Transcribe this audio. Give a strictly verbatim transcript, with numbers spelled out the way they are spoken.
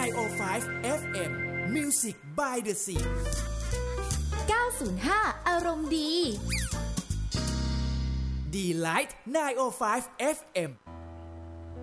โอไฟว์ เอฟ เอ็ม Music by the Sea เก้าศูนย์ห้า อารมณ์ดี Delight ไนน์โอไฟว์ เอฟ เอ็ม